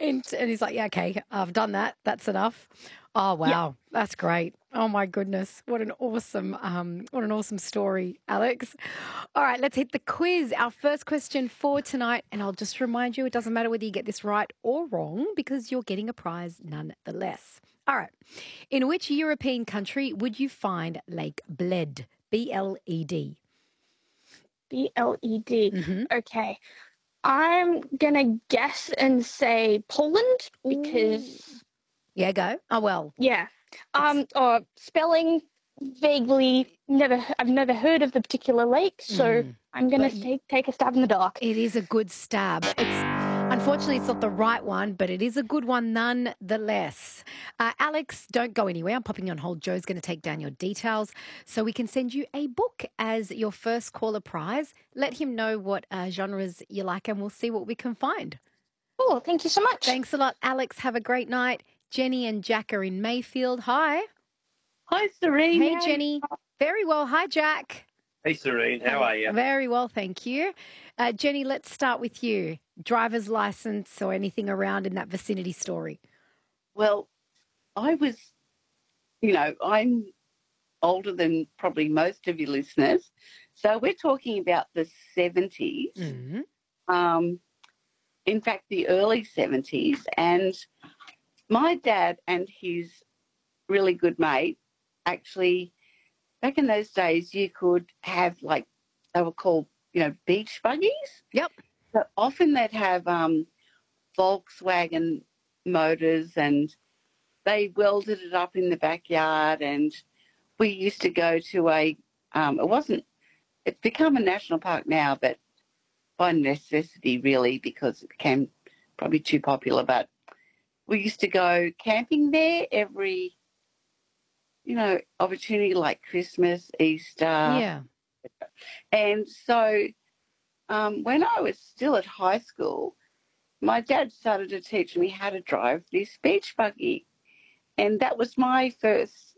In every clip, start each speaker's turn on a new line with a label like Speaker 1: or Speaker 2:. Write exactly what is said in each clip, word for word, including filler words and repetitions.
Speaker 1: And, and he's like, yeah, okay, I've done that. That's enough. Oh, wow.
Speaker 2: Yeah.
Speaker 1: That's great. Oh, my goodness. What an awesome, um, what an awesome story, Alex. All right, let's hit the quiz. Our first question for tonight, and I'll just remind you, it doesn't matter whether you get this right or wrong because you're getting a prize nonetheless. All right. In which European country would you find Lake Bled? B L E D.
Speaker 2: B L E D.
Speaker 1: Mm-hmm.
Speaker 2: Okay. I'm going to guess and say Poland because,
Speaker 1: Ooh. Yeah, go. Oh, well.
Speaker 2: yeah. Um, or spelling vaguely, never. I've never heard of the particular lake, so
Speaker 1: Mm.
Speaker 2: I'm going
Speaker 1: But
Speaker 2: to
Speaker 1: y-
Speaker 2: take, take a stab in the dark.
Speaker 1: It is a good stab. It's unfortunately it's not the right one, but it is a good one nonetheless. Uh, Alex, don't go anywhere. I'm popping you on hold. Joe's going to take down your details so we can send you a book as your first caller prize. Let him know what uh, genres you like, and we'll see what we can find.
Speaker 2: Oh, thank you so much.
Speaker 1: Thanks a lot, Alex. Have a great night. Jenny and Jack are in Mayfield. Hi.
Speaker 3: Hi, Serene.
Speaker 1: Hey,
Speaker 3: How are
Speaker 1: Jenny.
Speaker 3: you?
Speaker 1: Very well. Hi, Jack.
Speaker 4: Hey, Serene. How are you?
Speaker 1: Very well, thank you. Uh, Jenny, let's start with you. Driver's license or anything around in that vicinity story?
Speaker 3: Well, I was, you know, I'm older than probably most of your listeners. So we're talking about the seventies.
Speaker 1: Mm-hmm.
Speaker 3: Um, in fact, the early seventies. And my dad and his really good mate actually, back in those days, you could have like, they were called, you know, beach buggies.
Speaker 1: Yep.
Speaker 3: So often they'd have um, Volkswagen motors and they welded it up in the backyard, and we used to go to a, um, it wasn't, it's become a national park now, but by necessity really because it became probably too popular, but we used to go camping there every, you know, opportunity like Christmas, Easter.
Speaker 1: Yeah.
Speaker 3: And so um, when I was still at high school, my dad started to teach me how to drive this beach buggy. And that was my first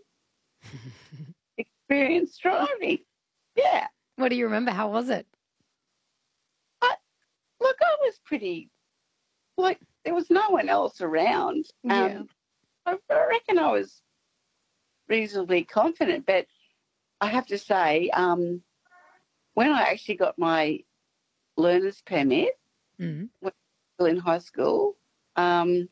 Speaker 3: experience driving. Yeah.
Speaker 1: What do you remember? How was it?
Speaker 3: I, look, I was pretty, like, there was no one else around.
Speaker 1: Yeah.
Speaker 3: Um, I, I reckon I was reasonably confident, but I have to say, um, when I actually got my learner's permit,
Speaker 1: Mm-hmm.
Speaker 3: when I was still in high school, um,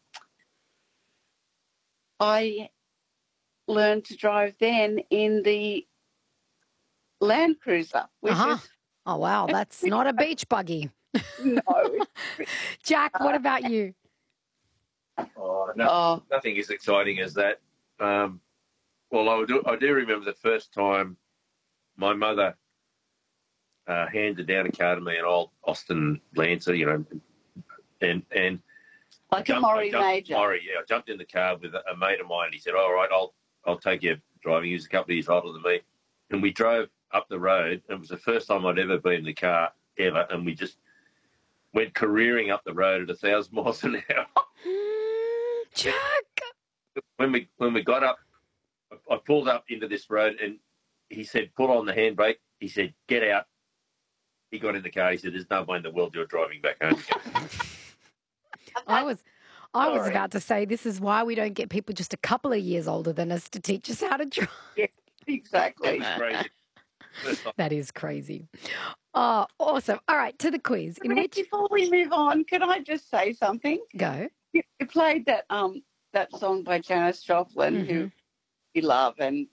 Speaker 3: I learned to drive then in the Land Cruiser, which
Speaker 1: Uh-huh.
Speaker 3: is
Speaker 1: Oh, wow. That's not a beach buggy.
Speaker 3: no.
Speaker 1: Jack, what about you?
Speaker 4: Oh, no,
Speaker 3: Oh,
Speaker 4: nothing as exciting as that. Um, well, I do, I do remember the first time my mother uh, handed down a car to me, an old Austin Lancer, you know, and and
Speaker 3: like a
Speaker 4: jumped- I
Speaker 3: Maury
Speaker 4: jumped-
Speaker 3: Major.
Speaker 4: Maury, yeah, I jumped in the car with a, a mate of mine. And he said, "All right, I'll I'll take you driving." He was a couple of years older than me, and we drove up the road. And it was the first time I'd ever been in the car ever, and we just went careering up the road at a thousand miles an hour.
Speaker 1: Mm, Jack.
Speaker 4: When we when we got up, I pulled up into this road, and he said, "Pull on the handbrake." He said, "Get out." He got in the car. He said, "There's no way in the world you're driving back home."
Speaker 1: I was I was
Speaker 3: Sorry.
Speaker 1: about to say this is why we don't get people just a couple of years older than us to teach us how to drive.
Speaker 3: Exactly.
Speaker 4: It was crazy. First time.
Speaker 1: That is crazy. Oh, awesome. All right, to the quiz. In which
Speaker 3: Before we move on, can I just say something?
Speaker 1: go.
Speaker 3: You, you played that um that song by Janis Joplin, who you love, and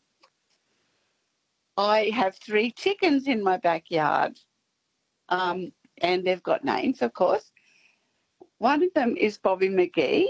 Speaker 3: I have three chickens in my backyard, um, and they've got names, of course. One of them is Bobby McGee,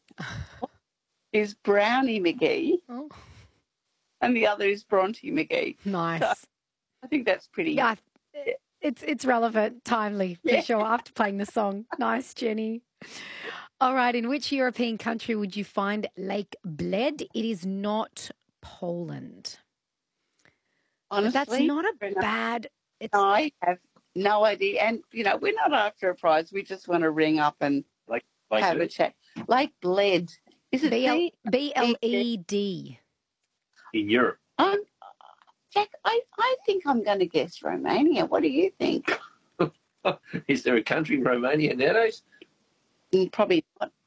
Speaker 3: is Brownie McGee,
Speaker 1: Oh,
Speaker 3: and the other is Bronte McGee.
Speaker 1: nice.
Speaker 3: I think that's pretty.
Speaker 1: Yeah, it's it's relevant, timely for
Speaker 3: Yeah.
Speaker 1: sure. After playing the song, nice, Jenny. All right, in which European country would you find Lake Bled? It is not Poland. But
Speaker 3: Honestly,
Speaker 1: that's not a
Speaker 3: Renata,
Speaker 1: bad. It's
Speaker 3: I have no idea. And, you know, we're not after a prize. We just want to ring up and
Speaker 4: Like, like
Speaker 3: have a chat. Lake Bled. Is it
Speaker 1: B L
Speaker 3: B?
Speaker 1: B L E D.
Speaker 4: in Europe.
Speaker 3: Um, Jack, I, I think I'm going to guess Romania. What do you think?
Speaker 4: Is there a country in Romania nowadays?
Speaker 3: Mm, Probably not.